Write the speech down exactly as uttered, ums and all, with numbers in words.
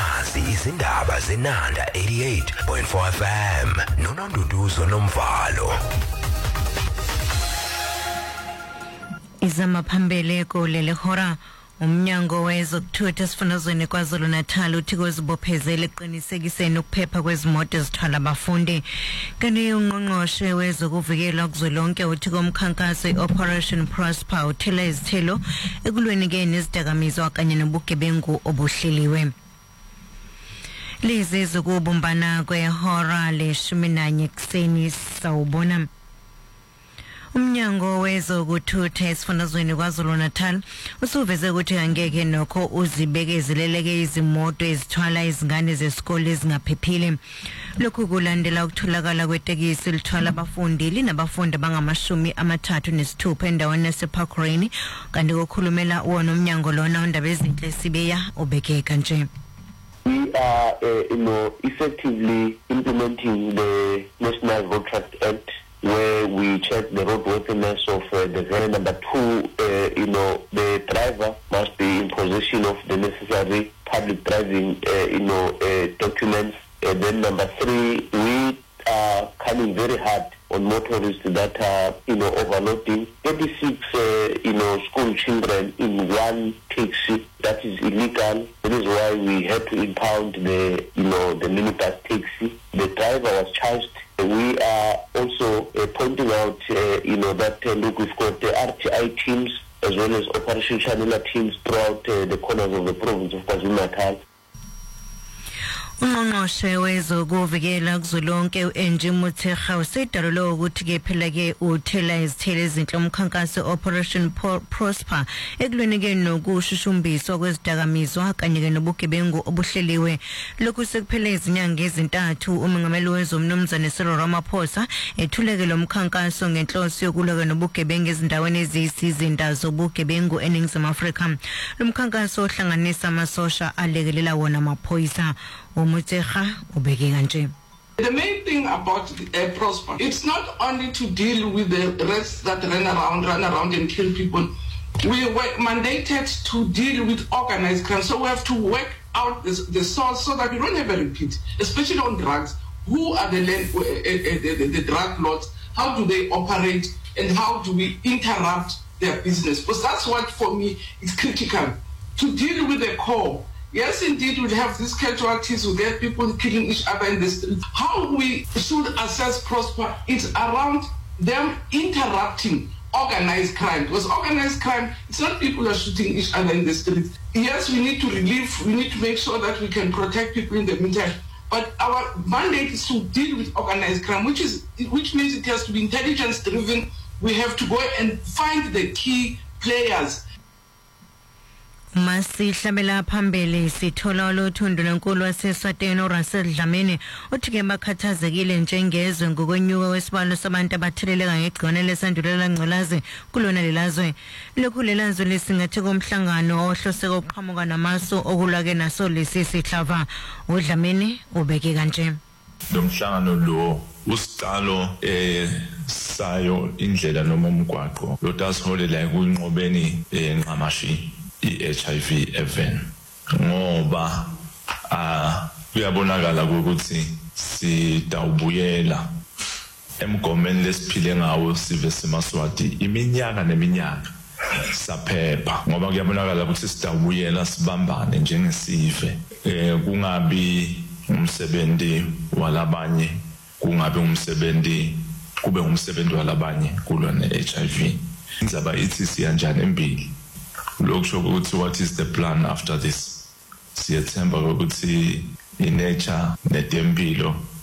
nazi izindaba zenanda eighty-eight point four F M noNonduduzo Nomvalo. Izama phambili kuleli hora umnyango wezokuthutha esifundazweni kwaZulu Natal uthi kozibophezele eqinisekiseni ukuphepha kwezimoto ezithwala abafundi. Kanti ungqongqoshe wezokuvikela kuzwelonke uthi komkhankaso Operation Prosper uthela izithelo ekulweni ke nezidakamizwa kanye nobugebengu obuhleliwe. Lezi zokubumbana kwehora leshumi nanye kuseni sawubona. Umnyango wezokuthutha esifundazweni kwaZulu Natal usuveze ukuthi angeke nokho uzibekezeleleke izimoto ezithwala izingane zesikole ezingaphephile. Lokhu kulandela ukutholakala kwetekisi lithwala abafundi linabafundi abangamashumi amathathu nesithupha endaweni yaseParkrane kanti kokhulumela wona umnyango lona undaba ezinhle sibeya ubekeka nje. We are uh, you know, effectively implementing the National Road Traffic Act, where we check the roadworthiness of uh, the van. Number two, uh, you know, the driver must be in possession of the necessary public driving, uh, you know, uh, documents. And then number three, we are coming very hard on motorists that are, you know, overloading thirty-six, uh, you know, school children in one taxi. That is illegal. That is why we had to impound the, you know, the minibus taxi. The driver was charged. We are also uh, pointing out, uh, you know, that uh, look, we've got the R T I teams as well as Operation Chanela teams throughout uh, the corners of the province of KwaZulu-Natal. Ungqongqoshe wezokuvikela kuzwelonke uNG Motshekga usedalula ukuthi ke phela ke uthela izithelo ezinhle umkhankaso Operation Prosper ekulweni ke nokushushumbiswa kwezidakamizwa kanye ke nobugebengu obuhleliwe. Lokhu sekuphela izinyanga ezintathu umengameli wezomnumzane Cyril Ramaphosa ethuleke lo mkhankaso ngenhloso yokulwa nobugebengu ezindaweni eziyisizinda zobugebengu eNingizimu Afrika. Lo mkhankaso ohlanganisa amasosha alekelela wona amaphoyisa. The main thing about uh, Prosper, it's not only to deal with the rest that run around, run around and kill people. We were mandated to deal with organized crime, so we have to work out the, the source so that we don't have a repeat, especially on drugs. Who are the, land, uh, uh, uh, the, the drug lords? How do they operate? And how do we interrupt their business? Because that's what, for me, is critical. To deal with the core. Yes, indeed, we'll have these casualties, we'll get people killing each other in the streets. How we should assess Prosper is around them interrupting organized crime. Because organized crime, it's not people who are shooting each other in the streets. Yes, we need to relieve, we need to make sure that we can protect people in the meantime. But our mandate is to deal with organized crime, which is which means it has to be intelligence-driven. We have to go and find the key players. Masihlabela phambili sithola oluthundu nenkulu waseSwatini uRussell Dlamini uthi ke bakhathazekile njengezwe ngokwenyuka wesibalo sabantu abatheleleka ngegciwane lesandulela ngculazi kulona lelazwe. Lokhu lelazwe lisingathe komhlangano ohlose ukuqhamuka namasu okulake naso lesi sihlava. uDlamini ubeke kanje. Lo mhlangano lo usicalo eh sayo indlela noma umgwaqo lo tasiholela kunqobeni enqamashi i-H I V event ngoba ah kuyabonakala ukuthi sidawubuyela emgomeni lesiphile ngawo sive semaswati iminyaka neminyaka saphepha ngoba kuyabonakala ukuthi sidawubuyela sibambane njengesive eh kungabi umsebenzi walabanye kungabi umsebenzi kube umsebenzi walabanye kulwa ne-H I V. Indzaba ithi siyanjani empili. What is the plan after this? Siyethemba ukuthi inature netempilo